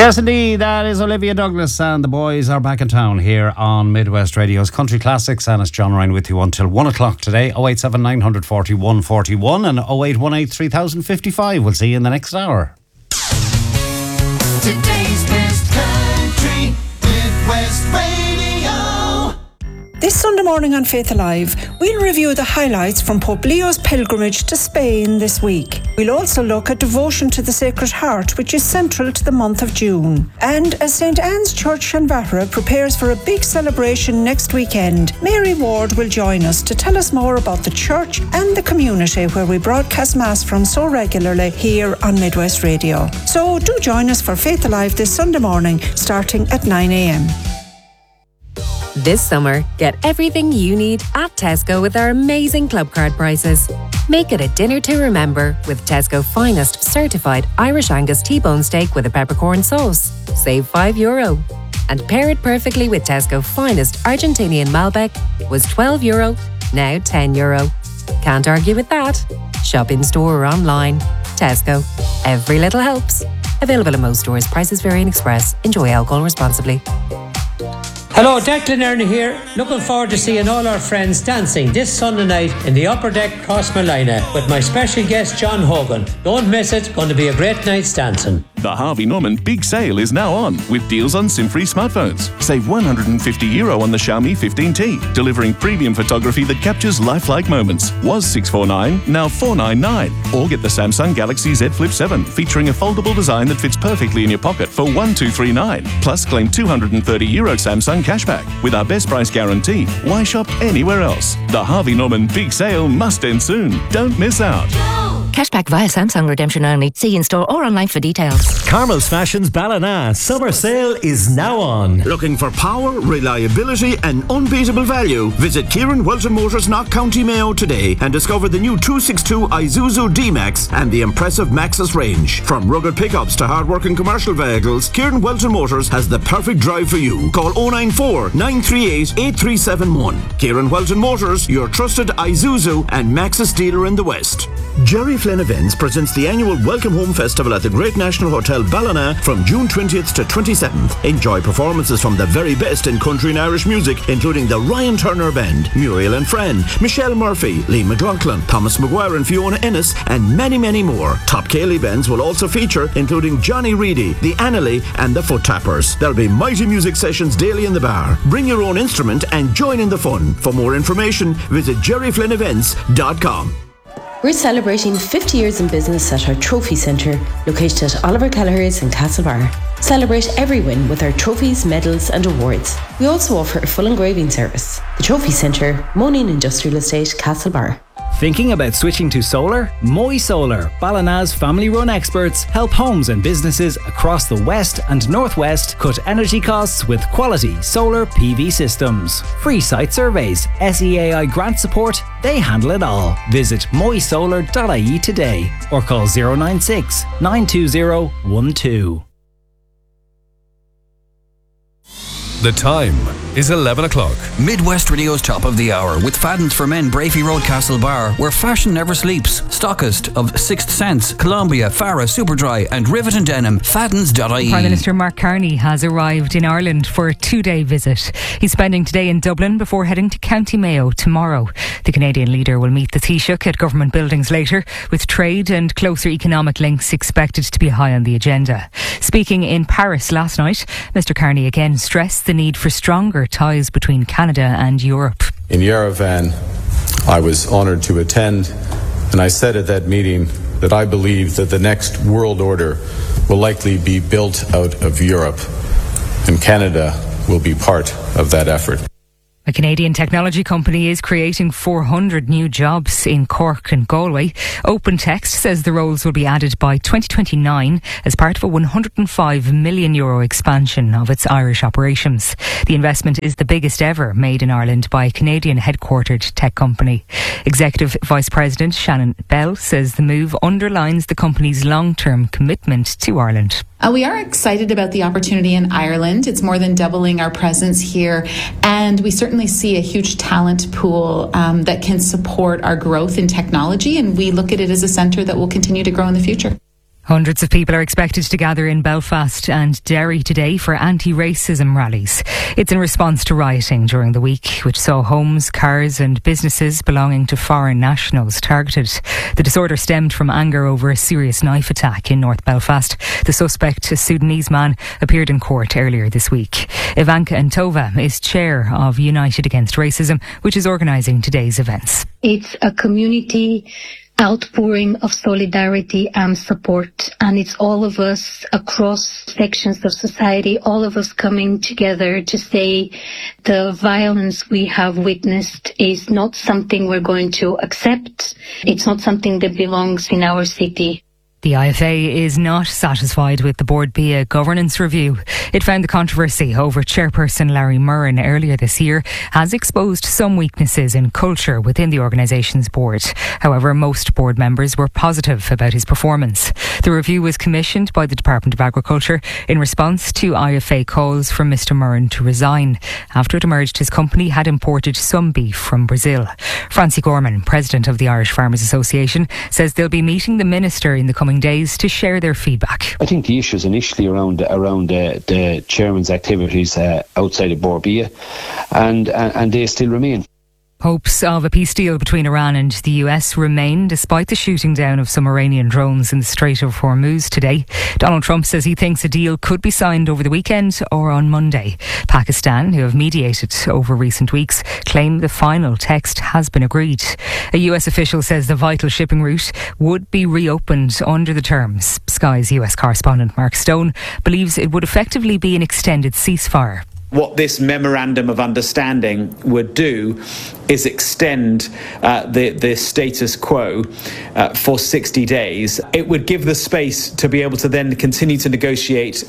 Yes, indeed. That is Olivia Douglas, and the boys are back in town here on Midwest Radio's Country Classics. And it's John Ryan with you until 1 o'clock today. 087 940 141 and 0818 3055. We'll see you in the next hour. Today's best country, Midwest Radio. This Sunday morning on Faith Alive, we'll review the highlights from Pope Leo's pilgrimage to Spain this week. We'll also look at devotion to the Sacred Heart, which is central to the month of June. And as St. Anne's Church Shanbara prepares for a big celebration next weekend, Mary Ward will join us to tell us more about the church and the community where we broadcast Mass from so regularly here on Midwest Radio. So do join us for Faith Alive this Sunday morning, starting at 9 a.m. This summer, get everything you need at Tesco with our amazing club card prices. Make it a dinner to remember with Tesco Finest certified Irish Angus T-bone steak with a peppercorn sauce. Save €5. And pair it perfectly with Tesco Finest Argentinian Malbec. Was €12, now €10. Can't argue with that. Shop in store or online. Tesco. Every little helps. Available in most stores. Prices vary in Express. Enjoy alcohol responsibly. Hello, Declan Ernie here. Looking forward to seeing all our friends dancing this Sunday night in the Upper Deck Crossmolina with my special guest John Hogan. Don't miss it, going to be a great night's dancing. The Harvey Norman Big Sale is now on with deals on SIM-free smartphones. Save €150 on the Xiaomi 15T, delivering premium photography that captures lifelike moments. Was $649, now $499. Or get the Samsung Galaxy Z Flip 7 featuring a foldable design that fits perfectly in your pocket for $1,239. Plus claim €230 Samsung cashback. With our best price guarantee, why shop anywhere else? The Harvey Norman Big Sale must end soon. Don't miss out. Cashback via Samsung redemption only. See in store or online for details. Carmel's Fashions Ballina summer sale is now on. Looking for power, reliability and unbeatable value? Visit Kieran Welton Motors, Knock County Mayo today and discover the new 262 Isuzu D-Max and the impressive Maxus range. From rugged pickups to hard-working commercial vehicles, Kieran Welton Motors has the perfect drive for you. Call 094 938 8371. Kieran Welton Motors, your trusted Isuzu and Maxus dealer in the West. Jerry Flynn Events presents the annual Welcome Home Festival at the Great National Hotel Ballina from June 20th to 27th. Enjoy performances from the very best in country and Irish music, including the Ryan Turner Band, Muriel and Fran, Michelle Murphy, Lee McLaughlin, Thomas Maguire and Fiona Ennis, and many, many more. Top Cayley bands will also feature, including Johnny Reedy, the Annalee, and the Foot Tappers. There'll be mighty music sessions daily in the bar. Bring your own instrument and join in the fun. For more information, visit jerryflynnevents.com. We're celebrating 50 years in business at our Trophy Centre, located at Oliver Kelleher's in Castlebar. Celebrate every win with our trophies, medals and awards. We also offer a full engraving service. The Trophy Centre, Monin Industrial Estate, Castlebar. Thinking about switching to solar? Moy Solar, Ballina's family-run experts, help homes and businesses across the West and Northwest cut energy costs with quality solar PV systems. Free site surveys, SEAI grant support, they handle it all. Visit moysolar.ie today or call 096 920 12. The time is 11 o'clock. Midwest Radio's Top of the Hour with Fadden's for Men, Brafey Road, Castlebar, where fashion never sleeps. Stockist of Sixth Sense, Columbia, Farah, Superdry and Rivet and Denim. Faddens.ie. Prime Minister Mark Carney has arrived in Ireland for a 2-day visit. He's spending today in Dublin before heading to County Mayo tomorrow. The Canadian leader will meet the Taoiseach at government buildings later, with trade and closer economic links expected to be high on the agenda. Speaking in Paris last night, Mr Carney again stressed the need for stronger ties between Canada and Europe. In Yerevan, I was honoured to attend, and I said at that meeting that I believe that the next world order will likely be built out of Europe, and Canada will be part of that effort. A Canadian technology company is creating 400 new jobs in Cork and Galway. OpenText says the roles will be added by 2029 as part of a €105 million expansion of its Irish operations. The investment is the biggest ever made in Ireland by a Canadian headquartered tech company. Executive Vice President Shannon Bell says the move underlines the company's long-term commitment to Ireland. We are excited about the opportunity in Ireland. It's more than doubling our presence here, and we certainly see a huge talent pool that can support our growth in technology, and we look at it as a centre that will continue to grow in the future. Hundreds of people are expected to gather in Belfast and Derry today for anti-racism rallies. It's in response to rioting during the week, which saw homes, cars and businesses belonging to foreign nationals targeted. The disorder stemmed from anger over a serious knife attack in North Belfast. The suspect, a Sudanese man, appeared in court earlier this week. Ivanka Antova is chair of United Against Racism, which is organising today's events. It's a community outpouring of solidarity and support, and it's all of us across sections of society, all of us coming together to say the violence we have witnessed is not something we're going to accept. It's not something that belongs in our city. The IFA is not satisfied with the Board Bia governance review. It found the controversy over chairperson Larry Murren earlier this year has exposed some weaknesses in culture within the organisation's board. However, most board members were positive about his performance. The review was commissioned by the Department of Agriculture in response to IFA calls for Mr Murren to resign after it emerged his company had imported some beef from Brazil. Francie Gorman, president of the Irish Farmers Association, says they'll be meeting the minister in the coming days to share their feedback. I think the issues initially around the chairman's activities outside of Bord Bia, and they still remain. Hopes of a peace deal between Iran and the US remain despite the shooting down of some Iranian drones in the Strait of Hormuz today. Donald Trump says he thinks a deal could be signed over the weekend or on Monday. Pakistan, who have mediated over recent weeks, claim the final text has been agreed. A US official says the vital shipping route would be reopened under the terms. Sky's US correspondent Mark Stone believes it would effectively be an extended ceasefire. What this memorandum of understanding would do is extend the status quo for 60 days. It would give the space to be able to then continue to negotiate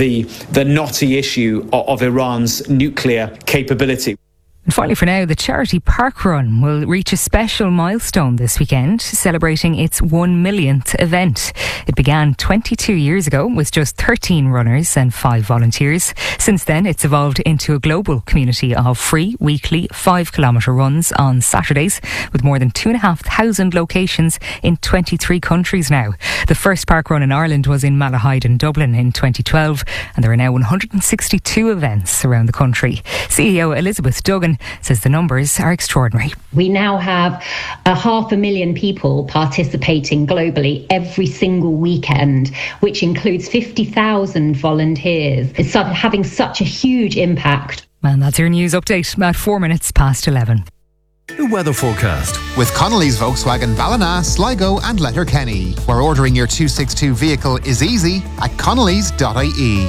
the knotty issue of Iran's nuclear capability. And finally, for now, the charity Park Run will reach a special milestone this weekend, celebrating its 1 millionth event. It began 22 years ago with just 13 runners and 5 volunteers. Since then, it's evolved into a global community of free weekly 5-kilometre runs on Saturdays, with more than 2,500 locations in 23 countries now. The first Park Run in Ireland was in Malahide in Dublin in 2012, and there are now 162 events around the country. CEO Elizabeth Duggan says the numbers are extraordinary. We now have 500,000 people participating globally every single weekend, which includes 50,000 volunteers. It's having such a huge impact. And that's your news update at 4 minutes past 11. The weather forecast with Connolly's Volkswagen Ballina, Sligo and Letterkenny, where ordering your 262 vehicle is easy at connolly's.ie.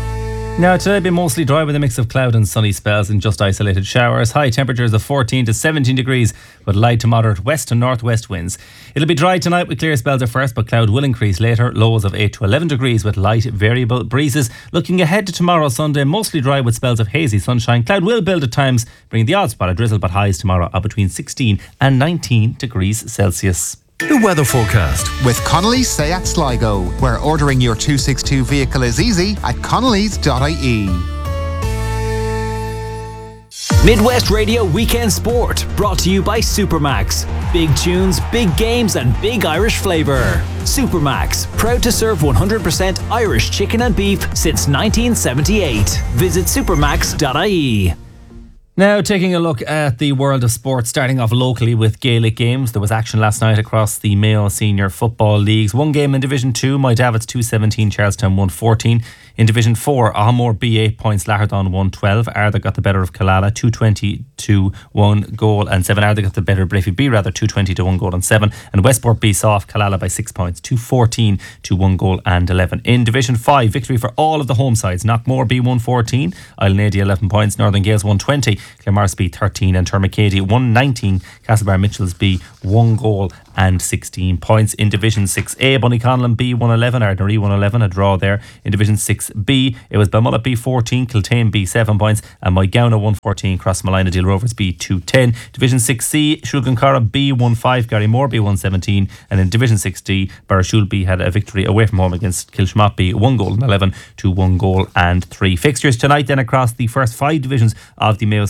Now, today will be mostly dry with a mix of cloud and sunny spells and just isolated showers. High temperatures of 14 to 17 degrees with light to moderate west and northwest winds. It'll be dry tonight with clear spells at first, but cloud will increase later. Lows of 8 to 11 degrees with light variable breezes. Looking ahead to tomorrow, Sunday, mostly dry with spells of hazy sunshine. Cloud will build at times, bringing the odd spot of drizzle, but highs tomorrow are between 16 and 19 degrees Celsius. The weather forecast with Connolly's Seat Sligo, where ordering your 262 vehicle is easy at connolly's.ie. Midwest Radio Weekend Sport, brought to you by Supermax. Big tunes, big games and big Irish flavour. Supermax, proud to serve 100% Irish chicken and beef since 1978. Visit supermax.ie. Now, taking a look at the world of sport, starting off locally with Gaelic games. There was action last night across the Mayo Senior Football Leagues. One game in Division 2, My Davids 217, Charlestown 114. In Division 4, Ahmore B 8 points, Lahardon 112. Ardagh got the better of Killala, 220 to 1 goal and 7. Ardagh got the better of Breffy B, 220 to 1 goal and 7. And Westport B saw off Killala by 6 points, 214 to 1 goal and 11. In Division 5, victory for all of the home sides. Knockmore B 114, Island 11 points, Northern Gales 120, Claremorris B 13 and Termacady 119. Castlebar Mitchells B 1 goal and 16 points. In Division 6A, Bunnyconlon B 111, Ardnaree 111, a draw there. In Division 6B, it was Balmullet B 14, Kiltane B 7 points, and Moygownagh 114, Crossmalina Deal Rovers B 210. Division 6C, Shulgancara B 15, Garrymore B 117, and in Division 6D, Barrashul B had a victory away from home against Kilshmott B 1 goal and 11 to 1 goal and 3. Fixtures tonight then across the first 5 divisions of the Mayo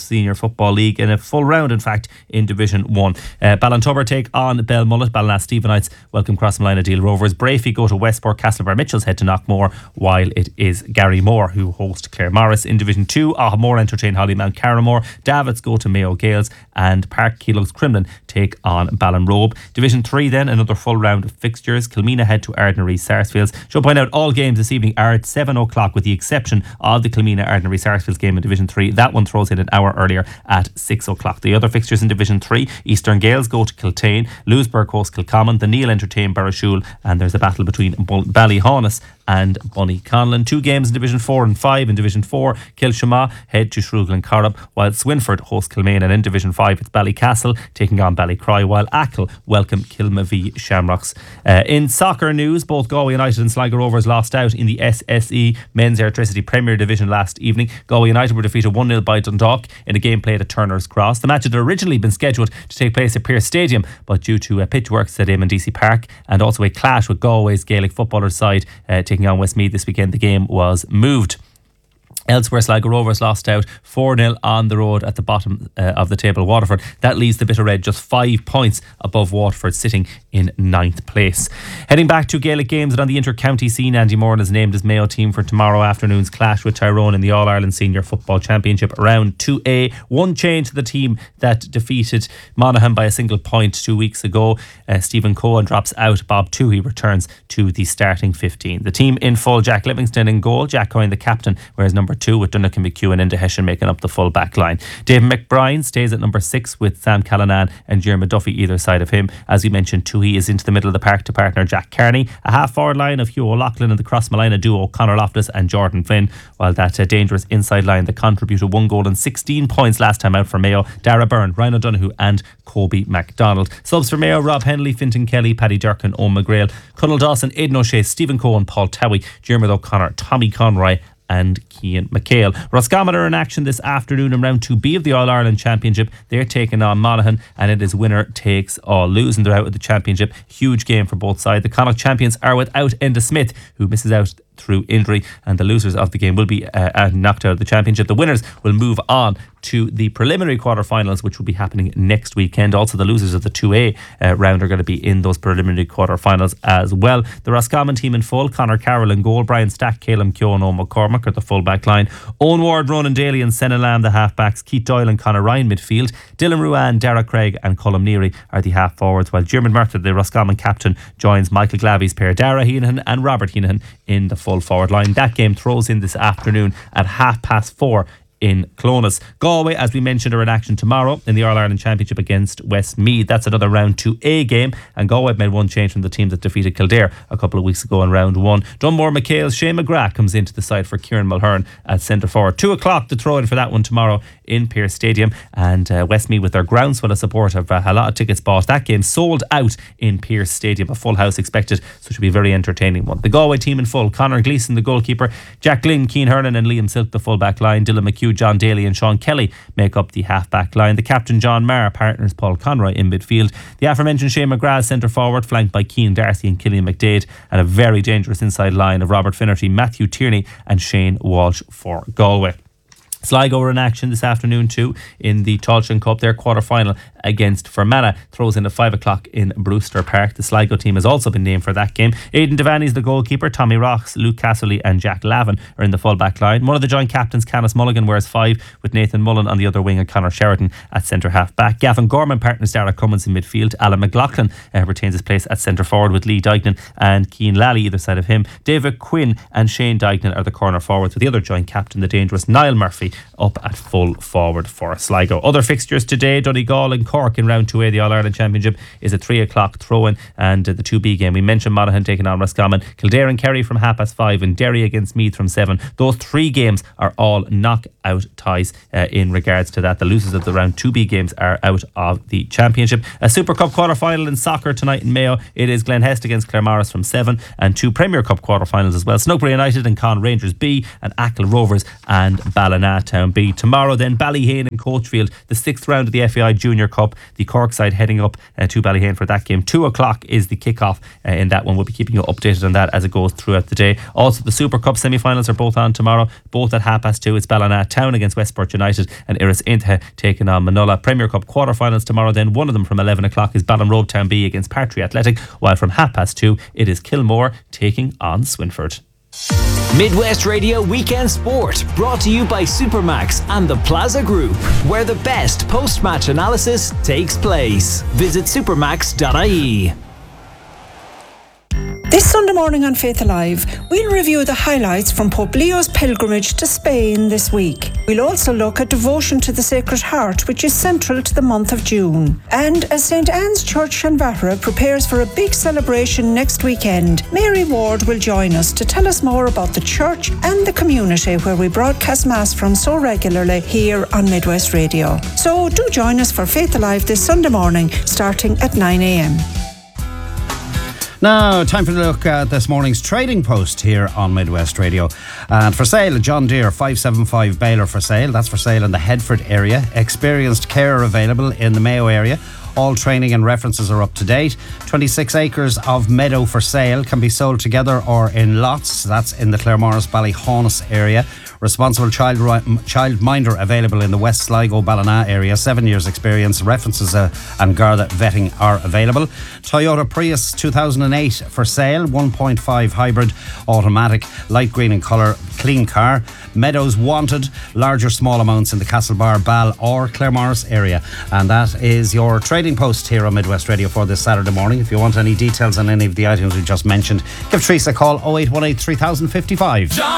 Senior Football League in a full round, in fact, in Division 1. Ballintubber take on Belmullet. Ballina Stephenites welcome Crossmolina Deal Rovers. Brafey go to Westport. Castlebar Mitchells head to Knockmore, while it is Garrymore who host Clare Morris. In Division 2, Ahamore entertain Hollymount Carramore. Davids go to Mayo Gales, and Park Keelogs Crimlin take on Ballinrobe. Division 3 then, another full round of fixtures. Kilmina head to Ardnary Sarsfields. Should point out all games this evening are at 7 o'clock, with the exception of the Kilmina Ardnary Sarsfields game in Division 3. That one throws in an hour earlier at 6 o'clock. The other fixtures in Division 3, Eastern Gales go to Kiltane, Lewisburg host Kilcommon, the Neil entertain Barrashool, and there's a battle between Ballyhaunis and Bunny Conlon. 2 games in Division 4 and 5. In Division 4, Kilshama head to Shrewglen and Corrup, while Swinford host Kilmaine, and in Division 5 it's Ballycastle taking on Ballycroy, while Achill welcome Kilmavee Shamrocks. In soccer news, both Galway United and Sligo Rovers lost out in the SSE Men's Electricity Premier Division last evening. Galway United were defeated 1-0 by Dundalk in a game played at Turner's Cross. The match had originally been scheduled to take place at Pearse Stadium, but due to pitch works at Eamon DC Park and also a clash with Galway's Gaelic footballers side taking on Westmeath this weekend, the game was moved. Elsewhere, Sligo Rovers lost out 4-0 on the road at the bottom of the table, Waterford. That leaves the Bitter Red just 5 points above Waterford, sitting in 9th place. Heading back to Gaelic games and on the inter-county scene, Andy Moran is named as Mayo team for tomorrow afternoon's clash with Tyrone in the All-Ireland Senior Football Championship Round 2A. One change to the team that defeated Monaghan by a single point 2 weeks ago. Stephen Cohen drops out. Bob Toohey returns to the starting 15. The team in full: Jack Livingston in goal, Jack Coyne the captain, whereas number 2 with Dunnachie McHugh and Enda Hession making up the full back line. David McBride stays at number 6 with Sam Callanan and Jeremy Duffy either side of him. As we mentioned, Toohey is into the middle of the park to partner Jack Carney. A half forward line of Hugh O'Loughlin and the Crossmolina duo Conor Loftus and Jordan Flynn, while that dangerous inside line that contributed 1 goal and 16 points last time out for Mayo: Dara Byrne, Ryan O'Donoghue and Kobe MacDonald. Subs for Mayo: Rob Henley, Fintan Kelly, Paddy Durkin, Owen McGrail, Conal Dawson, Aidan O'Shea, Stephen Cohen, Paul Towie, Jeremy O'Connor, Tommy Conroy and Cian McHale. Roscommon are in action this afternoon in round 2B of the All-Ireland Championship. They're taking on Monaghan, and it is winner takes all. Losing, they're out of the championship. Huge game for both sides. The Connacht champions are without Enda Smith, who misses out through injury, and the losers of the game will be knocked out of the championship. The winners will move on to the preliminary quarterfinals, which will be happening next weekend. Also, the losers of the 2A round are going to be in those preliminary quarterfinals as well. The Roscommon team in full: Conor Carroll in goal, Brian Stack, Caleb Keoghan, Owen McCormack are the full back line, Owen Ward, Ronan Daly and Senna Lamb the half backs, Keith Doyle and Conor Ryan midfield, Dylan Ruan, Dara Craig and Colm Neary are the half forwards, while Jim Murtha, the Roscommon captain, joins Michael Glavy's pair Dara Heenan and Robert Heenan in the full forward line. That game throws in this afternoon at 4:30 in Clones. Galway, as we mentioned, are in action tomorrow in the All-Ireland Championship against Westmeath. That's another round 2A game, and Galway made one change from the team that defeated Kildare a couple of weeks ago in round 1. Dunmore McHale's Shane McGrath comes into the side for Kieran Mulhern at centre forward. 2 o'clock to throw in for that one tomorrow in Pearse Stadium, and Westmeath, with their groundswell of support, have a lot of tickets bought. That game sold out in Pearse Stadium, a full house expected, so it should be a very entertaining one. The Galway team in full: Conor Gleeson the goalkeeper, Jack Glynn, Cian Hernan and Liam Silk the full back line, Dylan McHugh, John Daly and Sean Kelly make up the half back line. The captain John Marr partners Paul Conroy in midfield. The aforementioned Shane McGrath centre forward, flanked by Cian Darcy and Killian McDade, and a very dangerous inside line of Robert Finnerty, Matthew Tierney and Shane Walsh for Galway. Sligo are in action this afternoon too in the Tailteann Cup. Their quarter-final against Fermanagh throws in at 5 o'clock in Brewster Park. The Sligo team has also been named for that game. Aidan Devaney is the goalkeeper. Tommy Rocks, Luke Casserly and Jack Lavin are in the full-back line. One of the joint captains, Canis Mulligan, wears 5 with Nathan Mullen on the other wing and Conor Sheridan at centre half-back. Gavin Gorman partners Dara Cummins in midfield. Alan McLaughlin retains his place at centre forward with Lee Dignan and Cian Lally either side of him. David Quinn and Shane Dignan are the corner forwards, with the other joint captain, the dangerous Niall Murphy, up at full forward for Sligo. Other fixtures today: Donegal and Cork in round 2A, the All-Ireland Championship, is a 3 o'clock throw-in, and the 2B game, we mentioned Monaghan taking on Roscommon, Kildare and Kerry from 5:30 and Derry against Meath from 7. Those 3 games are all knockout ties in regards to that. The losers of the round 2B games are out of the championship. A Super Cup quarter-final in soccer tonight in Mayo. It is Glenhest against Claremorris from 7, and 2 Premier Cup quarter-finals as well: Snowbury United and Con Rangers B, and Achill Rovers and Ballina. Town B. Tomorrow then, Ballyhane and Coachfield, the 6th round of the FAI Junior Cup. The Cork side heading up to Ballyhane for that game. 2 o'clock is the kick-off in that one. We'll be keeping you updated on that as it goes throughout the day. Also, the Super Cup semi-finals are both on tomorrow, both at 2:30. It's Ballina Town against Westport United and Iris Intha taking on Manola. Premier Cup quarter-finals tomorrow then. One of them from 11 o'clock is Ballinrobe Town B against Partry Athletic, while from 2:30 it is Kilmore taking on Swinford. Midwest Radio Weekend Sport, brought to you by Supermax and the Plaza Group, where the best post-match analysis takes place. Visit supermax.ie. This Sunday morning on Faith Alive, we'll review the highlights from Pope Leo's pilgrimage to Spain this week. We'll also look at devotion to the Sacred Heart, which is central to the month of June. And as St. Anne's Church Shanvahara prepares for a big celebration next weekend, Mary Ward will join us to tell us more about the church and the community where we broadcast Mass from so regularly here on Midwest Radio. So do join us for Faith Alive this Sunday morning, starting at 9 a.m. Now, time for a look at this morning's trading post here on Midwest Radio. And for sale, a John Deere 575 baler for sale. That's for sale in the Headford area. Experienced carer available in the Mayo area. All training and references are up to date. 26 acres of meadow for sale, can be sold together or in lots. That's in the Claremorris Ballyhaunis area. Responsible childminder available in the West Sligo Ballina area. 7 years experience. References and Garda vetting are available. Toyota Prius 2008 for sale. 1.5 hybrid automatic, light green in colour, clean car. Meadows wanted. Larger small amounts in the Castlebar, Ball or Claremorris area. And that is your trading post here on Midwest Radio for this Saturday morning. If you want any details on any of the items we just mentioned, give Teresa a call 0818 3055.